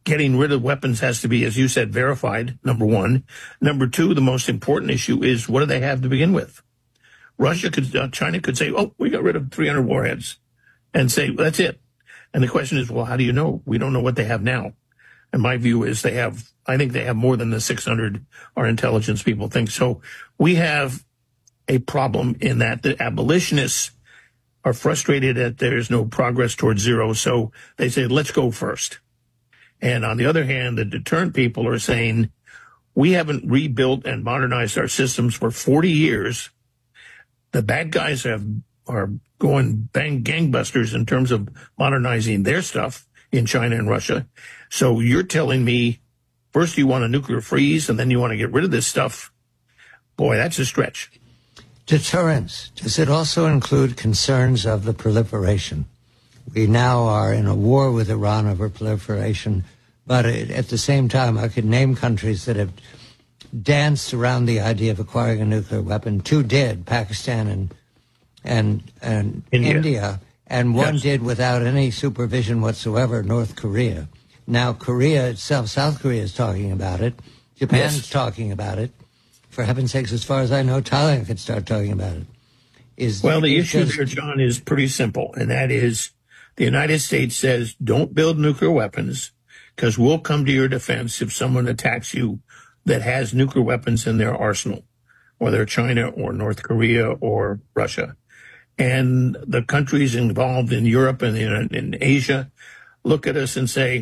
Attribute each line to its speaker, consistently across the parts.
Speaker 1: getting rid of weapons has to be, as you said, verified, number one. Number two, the most important issue is what do they have to begin with? China could say, oh, we got rid of 300 warheads and say, well, that's it. And the question is, well, how do you know? We don't know what they have now. And my view is I think they have more than the 600 our intelligence people think. So we have a problem in that the abolitionists are frustrated that there's no progress towards zero. So they say, let's go first. And on the other hand, the deterrent people are saying, we haven't rebuilt and modernized our systems for 40 years. The bad guys are going gangbusters in terms of modernizing their stuff in China and Russia. So you're telling me first you want a nuclear freeze and then you want to get rid of this stuff. Boy, that's a stretch.
Speaker 2: Deterrence. Does it also include concerns of the proliferation? We now are in a war with Iran over proliferation, but at the same time, I could name countries that have danced around the idea of acquiring a nuclear weapon. Two did, Pakistan and India, and one did without any supervision whatsoever, North Korea. Now, Korea itself, South Korea is talking about it. Japan's talking about it. For heaven's sakes, as far as I know, Thailand could start talking about it.
Speaker 1: Well, the issue there, John, is pretty simple, and that is the United States says don't build nuclear weapons because we'll come to your defense if someone attacks you that has nuclear weapons in their arsenal, whether China or North Korea or Russia. And the countries involved in Europe and in Asia look at us and say,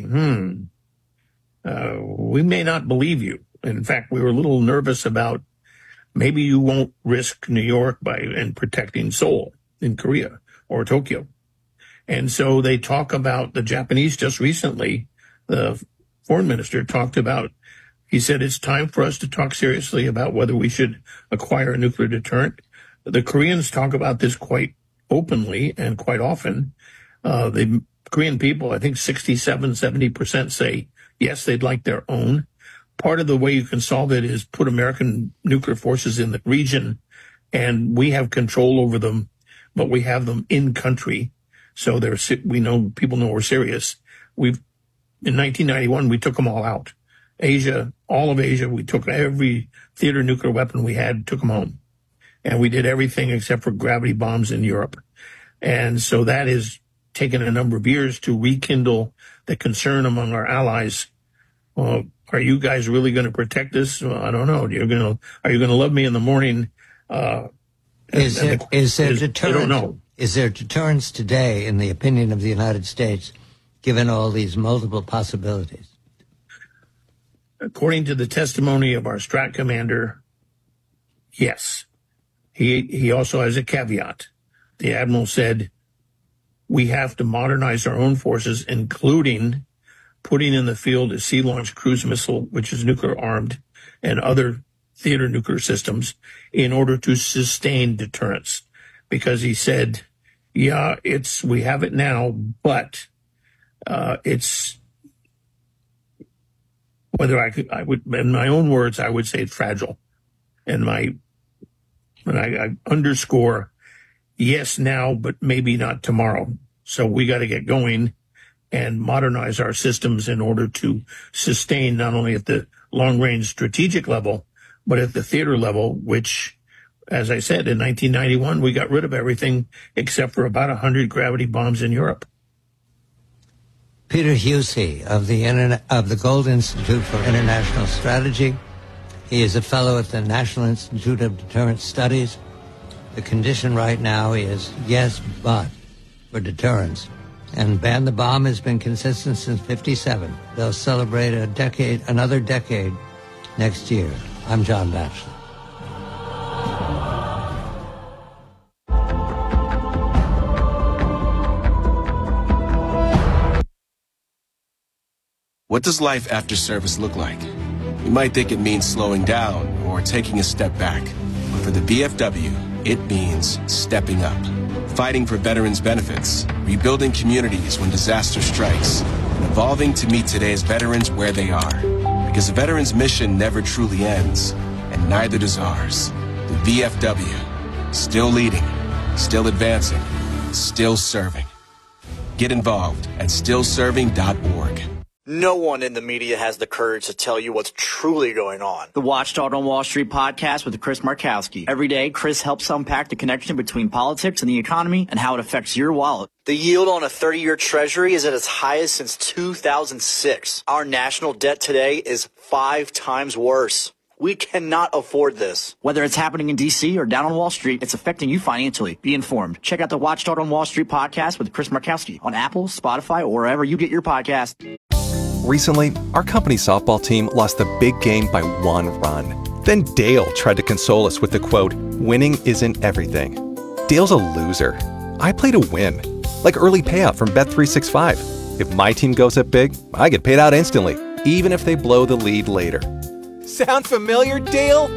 Speaker 1: we may not believe you. In fact, we were a little nervous about maybe you won't risk New York in protecting Seoul in Korea or Tokyo. And so they talk about the Japanese just recently, the foreign minister talked about, he said, it's time for us to talk seriously about whether we should acquire a nuclear deterrent. The Koreans talk about this quite openly and quite often. The Korean people, I think 70% say, yes, they'd like their own. Part of the way you can solve it is put American nuclear forces in the region, and we have control over them, but we have them in country. So people know we're serious. In 1991, we took them all out. Asia, all of Asia, we took every theater nuclear weapon we had, took them home. And we did everything except for gravity bombs in Europe. And so that has taken a number of years to rekindle the concern among our allies. Well, are you guys really going to protect us? Well, I don't know. Are you going to love me in the morning?
Speaker 2: Is there deterrence?
Speaker 1: I don't know.
Speaker 2: Is there deterrence today, in the opinion of the United States, given all these multiple possibilities?
Speaker 1: According to the testimony of our strat commander, yes. He also has a caveat. The admiral said, we have to modernize our own forces, including putting in the field a sea-launched cruise missile, which is nuclear-armed, and other theater nuclear systems in order to sustain deterrence. Because he said, yeah, we have it now, but it's whether I would, in my own words, I would say it's fragile. And I underscore, yes, now, but maybe not tomorrow. So we got to get going and modernize our systems in order to sustain not only at the long-range strategic level, but at the theater level, which, as I said, in 1991, we got rid of everything except for about 100 gravity bombs in Europe.
Speaker 2: Peter Husey of the Gold Institute for International Strategy. He is a fellow at the National Institute of Deterrence Studies. The condition right now is yes, but for deterrence. And ban the bomb has been consistent since 1957. They'll celebrate another decade next year. I'm John Batchelor.
Speaker 3: What does life after service look like? You might think it means slowing down or taking a step back. But for the VFW, it means stepping up. Fighting for veterans' benefits, rebuilding communities when disaster strikes, and evolving to meet today's veterans where they are. Because a veteran's mission never truly ends, and neither does ours. The VFW, still leading, still advancing, still serving. Get involved at stillserving.org.
Speaker 4: No one in the media has the courage to tell you what's truly going on.
Speaker 5: The Watchdog on Wall Street podcast with Chris Markowski. Every day, Chris helps unpack the connection between politics and the economy and how it affects your wallet.
Speaker 4: The yield on a 30-year treasury is at its highest since 2006. Our national debt today is 5 times worse. We cannot afford this.
Speaker 5: Whether it's happening in D.C. or down on Wall Street, it's affecting you financially. Be informed. Check out the Watchdog on Wall Street podcast with Chris Markowski on Apple, Spotify, or wherever you get your podcast.
Speaker 6: Recently, our company's softball team lost the big game by 1 run. Then Dale tried to console us with the quote, "Winning isn't everything." Dale's a loser. I play to win. Like early payout from Bet365. If my team goes up big, I get paid out instantly, even if they blow the lead later.
Speaker 7: Sound familiar, Dale?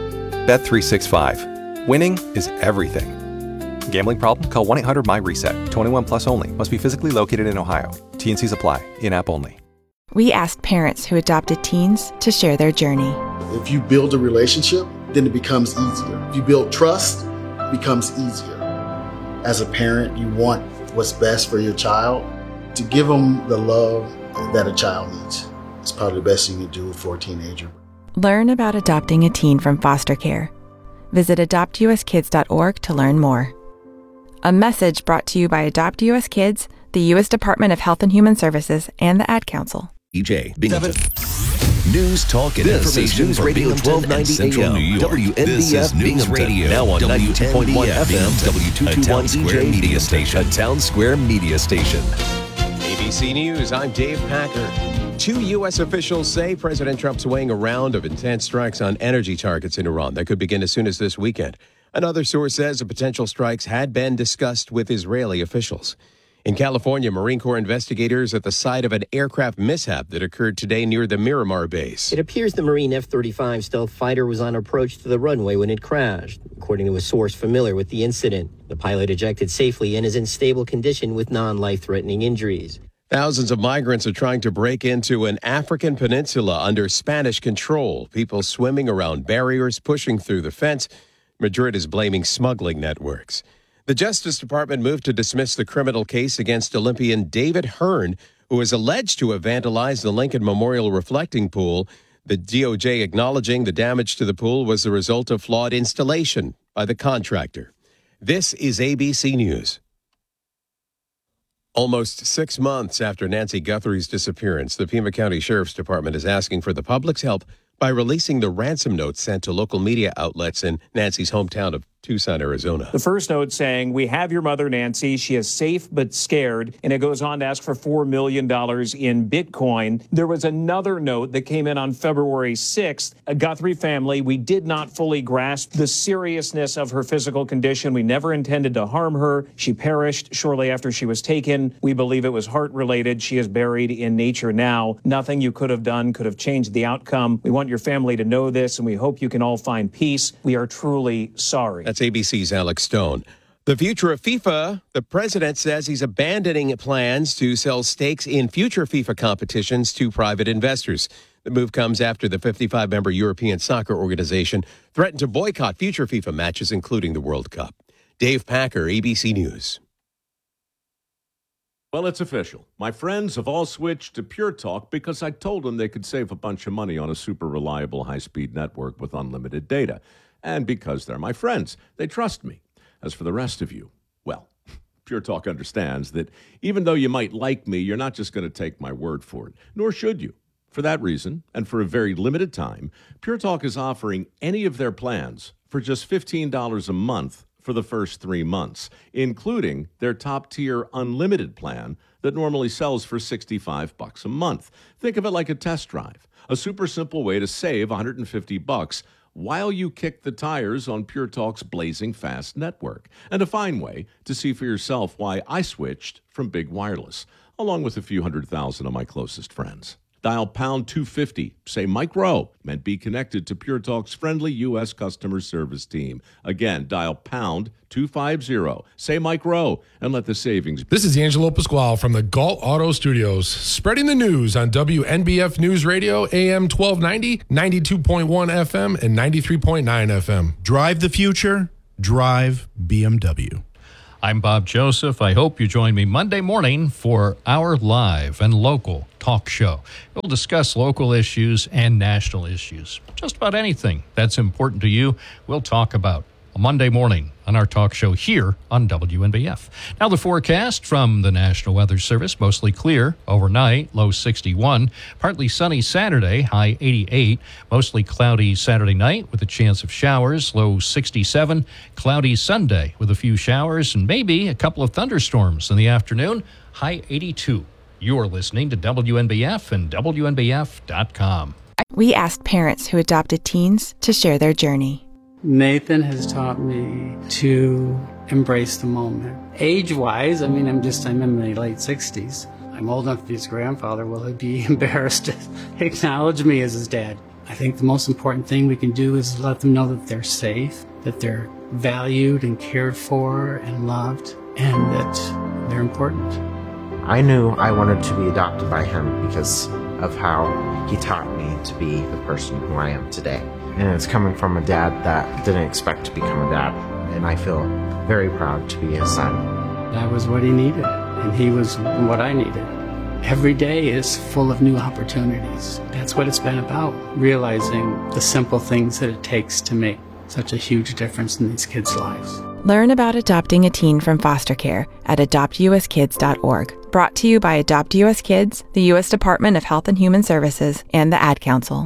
Speaker 6: Bet365. Winning is everything. Gambling problem? Call 1-800-MY-RESET. 21 plus only. Must be physically located in Ohio. T&Cs apply. In-app only.
Speaker 8: We asked parents who adopted teens to share their journey.
Speaker 9: If you build a relationship, then it becomes easier. If you build trust, it becomes easier. As a parent, you want what's best for your child. To give them the love that a child needs. It's probably the best thing you can do for a teenager.
Speaker 8: Learn about adopting a teen from foster care. Visit adoptuskids.org to learn more. A message brought to you by Adopt US Kids, the U.S. Department of Health and Human Services, and the Ad Council.
Speaker 10: EJ Binghamton. News, talk, and information News Radio 1290 AM. WNBF News Radio. Now on 92.1 FM. W221 EJ Media Station. A Town Square Media Station.
Speaker 11: ABC News, I'm Dave Packer. 2 U.S. officials say President Trump's weighing a round of intense strikes on energy targets in Iran that could begin as soon as this weekend. Another source says the potential strikes had been discussed with Israeli officials. In California, Marine Corps investigators at the site of an aircraft mishap that occurred today near the Miramar base.
Speaker 12: It appears the Marine F-35 stealth fighter was on approach to the runway when it crashed, according to a source familiar with the incident. The pilot ejected safely and is in stable condition with non-life-threatening injuries.
Speaker 11: Thousands of migrants are trying to break into an African peninsula under Spanish control. People swimming around barriers, pushing through the fence. Madrid is blaming smuggling networks. The Justice Department moved to dismiss the criminal case against Olympian David Hearn, who is alleged to have vandalized the Lincoln Memorial reflecting pool. The DOJ acknowledging the damage to the pool was the result of flawed installation by the contractor. This is ABC News. Almost 6 months after Nancy Guthrie's disappearance, the Pima County Sheriff's Department is asking for the public's help by releasing the ransom notes sent to local media outlets in Nancy's hometown of Tucson, Arizona.
Speaker 13: The first note saying, "We have your mother, Nancy. She is safe but scared." And it goes on to ask for $4 million in Bitcoin. There was another note that came in on February 6th. A Guthrie family, we did not fully grasp the seriousness of her physical condition. We never intended to harm her. She perished shortly after she was taken. We believe it was heart-related. She is buried in nature now. Nothing you could have done could have changed the outcome. We want your family to know this, and we hope you can all find peace. We are truly sorry.
Speaker 11: That's ABC's Alex Stone. The future of FIFA, the president says he's abandoning plans to sell stakes in future FIFA competitions to private investors. The move comes after the 55-member European Soccer Organization threatened to boycott future FIFA matches, including the World Cup. Dave Packer, ABC News.
Speaker 14: Well, it's official. My friends have all switched to Pure Talk because I told them they could save a bunch of money on a super reliable high-speed network with unlimited data. And because they're my friends, they trust me. As for the rest of you, well, Pure Talk understands that even though you might like me, you're not just going to take my word for it, nor should you. For that reason, and for a very limited time, Pure Talk is offering any of their plans for just $15 a month for the first 3 months, including their top-tier unlimited plan that normally sells for $65 a month. Think of it like a test drive, a super simple way to save $150 while you kick the tires on Pure Talk's blazing fast network, and a fine way to see for yourself why I switched from big wireless, along with a few 100,000 of my closest friends. Dial pound 250, say Mike Rowe, and be connected to Pure Talk's friendly U.S. customer service team. Again, dial pound 250, say Mike Rowe, and let the savings.
Speaker 15: This is Angelo Pasquale from the Galt Auto Studios, spreading the news on WNBF News Radio, AM 1290, 92.1 FM, and 93.9 FM.
Speaker 16: Drive the future, drive BMW.
Speaker 17: I'm Bob Joseph. I hope you join me Monday morning for our live and local talk show. We'll discuss local issues and national issues. Just about anything that's important to you, we'll talk about a Monday morning on our talk show here on WNBF. Now the forecast from the National Weather Service, mostly clear overnight, low 61. Partly sunny Saturday, high 88. Mostly cloudy Saturday night with a chance of showers, low 67. Cloudy Sunday with a few showers and maybe a couple of thunderstorms in the afternoon, high 82. You're listening to WNBF and WNBF.com.
Speaker 8: We asked parents who adopted teens to share their journey.
Speaker 18: Nathan has taught me to embrace the moment. Age-wise, I'm in my late 60s. I'm old enough to be his grandfather. Will he be embarrassed to acknowledge me as his dad? I think the most important thing we can do is let them know that they're safe, that they're valued and cared for and loved, and that they're important.
Speaker 19: I knew I wanted to be adopted by him because of how he taught me to be the person who I am today. And it's coming from a dad that didn't expect to become a dad. And I feel very proud to be his son.
Speaker 18: That was what he needed, and he was what I needed. Every day is full of new opportunities. That's what it's been about, realizing the simple things that it takes to make such a huge difference in these kids' lives.
Speaker 8: Learn about adopting a teen from foster care at adoptuskids.org. Brought to you by Adopt U.S. Kids, the U.S. Department of Health and Human Services, and the Ad Council.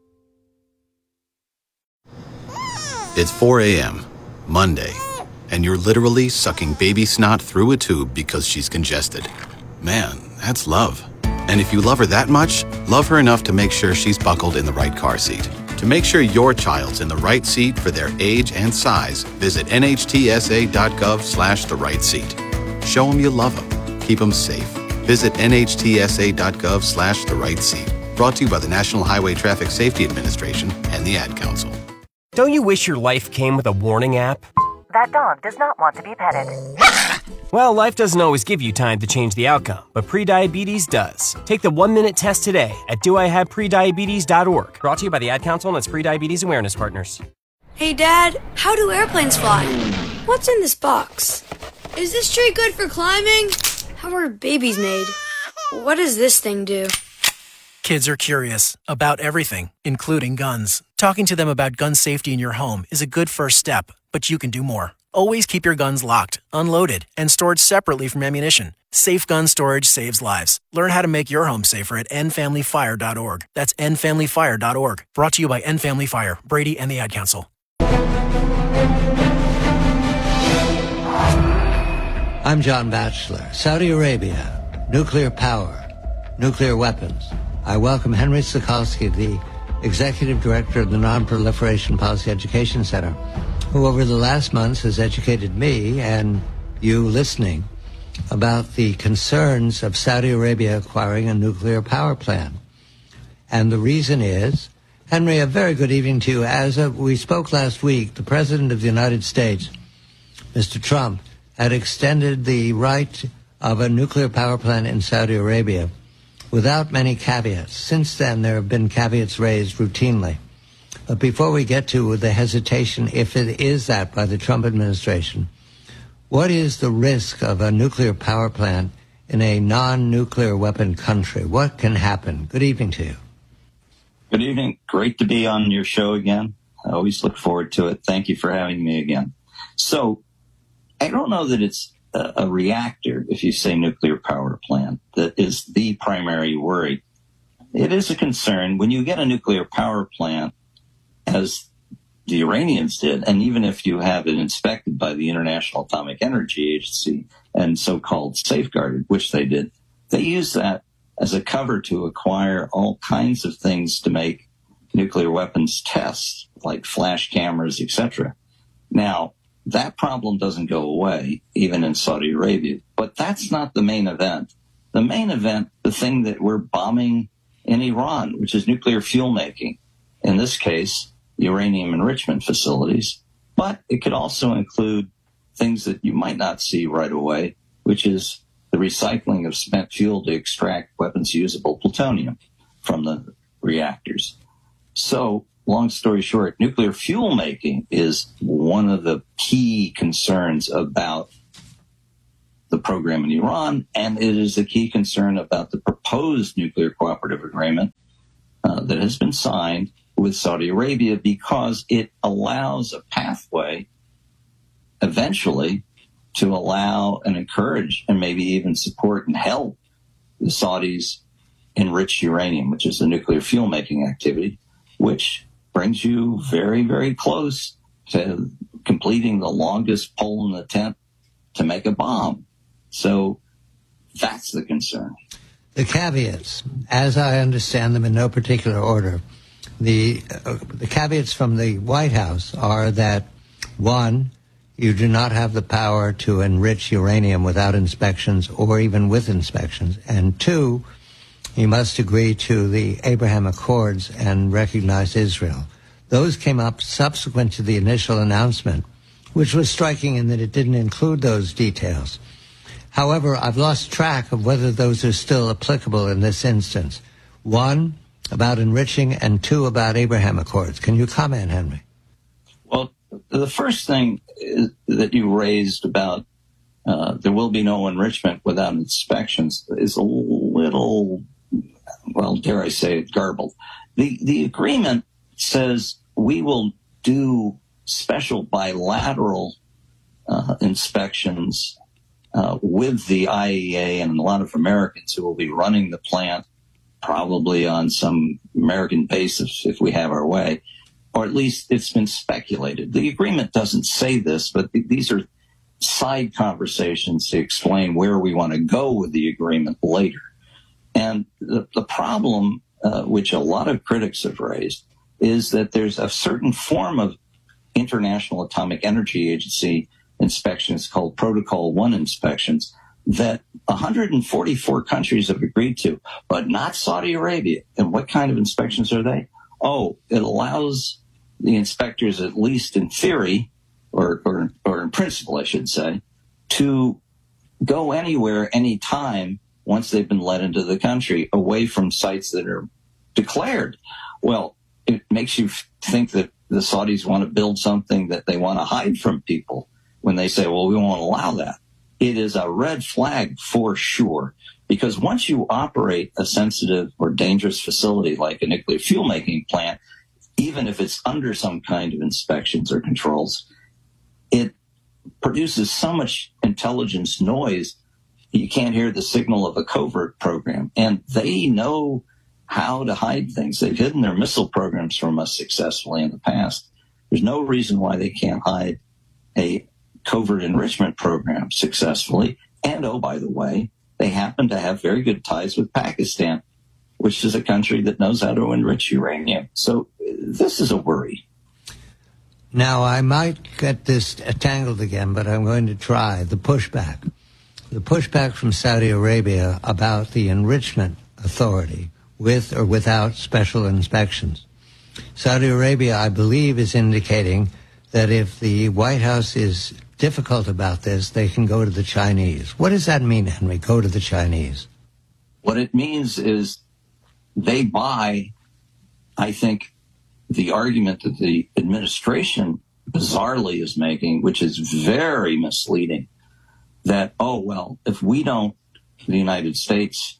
Speaker 20: It's 4 a.m., Monday, and you're literally sucking baby snot through a tube because she's congested. Man, that's love. And if you love her that much, love her enough to make sure she's buckled in the right car seat. To make sure your child's in the right seat for their age and size, visit nhtsa.gov/the right seat. Show them you love them. Keep them safe. Visit nhtsa.gov/the right seat. Brought to you by the National Highway Traffic Safety Administration and the Ad Council.
Speaker 21: Don't you wish your life came with a warning app?
Speaker 22: That dog does not want to be petted.
Speaker 21: Well, life doesn't always give you time to change the outcome, but prediabetes does. Take the 1-minute test today at doihaveprediabetes.org. Brought to you by the Ad Council and its Prediabetes Awareness Partners.
Speaker 23: Hey, Dad, how do airplanes fly? What's in this box? Is this tree good for climbing? How are babies made? What does this thing do?
Speaker 24: Kids are curious about everything, including guns. Talking to them about gun safety in your home is a good first step, but you can do more. Always keep your guns locked, unloaded, and stored separately from ammunition. Safe gun storage saves lives. Learn how to make your home safer at endfamilyfire.org. That's endfamilyfire.org. Brought to you by End Family Fire, Brady, and the Ad Council.
Speaker 2: I'm John Batchelor. Saudi Arabia, nuclear power, nuclear weapons. I welcome Henry Sokolsky, the Executive Director of the Non-Proliferation Policy Education Center, who over the last months has educated me and you listening about the concerns of Saudi Arabia acquiring a nuclear power plant. And the reason is, Henry, a very good evening to you. As we spoke last week, the President of the United States, Mr. Trump, had extended the right of a nuclear power plant in Saudi Arabia without many caveats. Since then, there have been caveats raised routinely. But before we get to the hesitation, if it is that by the Trump administration, what is the risk of a nuclear power plant in a non-nuclear weapon country? What can happen? Good evening to you.
Speaker 25: Good evening. Great to be on your show again. I always look forward to it. Thank you for having me again. So I don't know that it's a reactor, if you say nuclear power plant, that is the primary worry. It is a concern when you get a nuclear power plant, as the Iranians did, and even if you have it inspected by the International Atomic Energy Agency and so-called safeguarded, which they did, they use that as a cover to acquire all kinds of things to make nuclear weapons tests, like flash cameras, etc. Now, that problem doesn't go away, even in Saudi Arabia. But that's not the main event. The main event, the thing that we're bombing in Iran, which is nuclear fuel making. In this case, uranium enrichment facilities. But it could also include things that you might not see right away, which is the recycling of spent fuel to extract weapons-usable plutonium from the reactors. So, long story short, nuclear fuel making is one of the key concerns about the program in Iran, and it is a key concern about the proposed nuclear cooperative agreement that has been signed with Saudi Arabia, because it allows a pathway eventually to allow and encourage and maybe even support and help the Saudis enrich uranium, which is a nuclear fuel making activity, which brings you very, very close to completing the longest pole in the tent to make a bomb. So that's the concern.
Speaker 2: The caveats, as I understand them in no particular order, the caveats from the White House are that, one, you do not have the power to enrich uranium without inspections or even with inspections, and two, you must agree to the Abraham Accords and recognize Israel. Those came up subsequent to the initial announcement, which was striking in that it didn't include those details. However, I've lost track of whether those are still applicable in this instance. One, about enriching, and two, about Abraham Accords. Can you comment, Henry?
Speaker 25: Well, the first thing that you raised about there will be no enrichment without inspections is a little, well, dare I say it, garbled. The agreement says we will do special bilateral inspections with the IAEA and a lot of Americans who will be running the plant, probably on some American basis if we have our way, or at least it's been speculated. The agreement doesn't say this, but these are side conversations to explain where we want to go with the agreement later. And the problem, which a lot of critics have raised, is that there's a certain form of International Atomic Energy Agency inspections called Protocol 1 inspections that 144 countries have agreed to, but not Saudi Arabia. And what kind of inspections are they? Oh, it allows the inspectors, at least in theory, or in principle, I should say, to go anywhere, anytime, once they've been let into the country, away from sites that are declared. Well, it makes you think that the Saudis want to build something that they want to hide from people when they say, well, we won't allow that. It is a red flag for sure, because once you operate a sensitive or dangerous facility like a nuclear fuel making plant, even if it's under some kind of inspections or controls, it produces so much intelligence noise, you can't hear the signal of a covert program. And they know how to hide things. They've hidden their missile programs from us successfully in the past. There's no reason why they can't hide a covert enrichment program successfully. And, oh, by the way, they happen to have very good ties with Pakistan, which is a country that knows how to enrich uranium. So this is a worry.
Speaker 2: Now, I might get this tangled again, but I'm going to try. The pushback. The pushback from Saudi Arabia about the enrichment authority, with or without special inspections. Saudi Arabia, I believe, is indicating that if the White House is difficult about this, they can go to the Chinese. What does that mean, Henry, go to the Chinese?
Speaker 25: What it means is they buy, I think, the argument that the administration bizarrely is making, which is very misleading, that, oh, well, if we don't, the United States,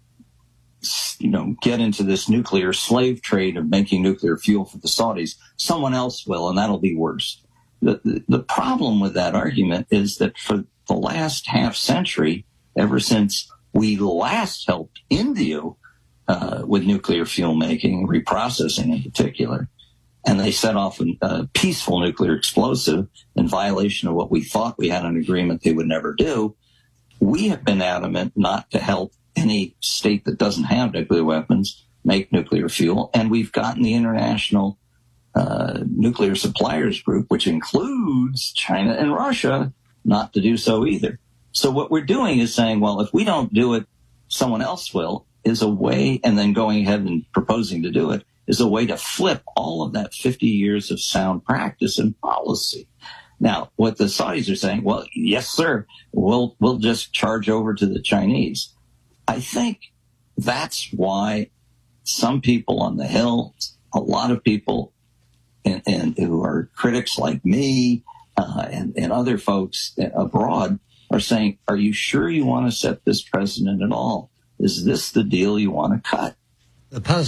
Speaker 25: get into this nuclear slave trade of making nuclear fuel for the Saudis, someone else will, and that'll be worse. The problem with that argument is that for the last half century, ever since we last helped India with nuclear fuel making, reprocessing in particular, and they set off a peaceful nuclear explosive in violation of what we thought we had an agreement they would never do, we have been adamant not to help any state that doesn't have nuclear weapons make nuclear fuel. And we've gotten the International Nuclear Suppliers Group, which includes China and Russia, not to do so either. So what we're doing is saying, well, if we don't do it, someone else will, is a way, and then going ahead and proposing to do it, is a way to flip all of that 50 years of sound practice and policy. Now, what the Saudis are saying, well, yes, sir, we'll just charge over to the Chinese. I think that's why some people on the Hill, a lot of people and who are critics like me and other folks abroad are saying, are you sure you want to set this precedent at all? Is this the deal you want to cut?
Speaker 2: The puzzle